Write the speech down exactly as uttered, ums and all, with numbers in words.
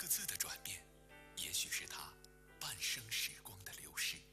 次的转变，也许是他半生时光的流逝。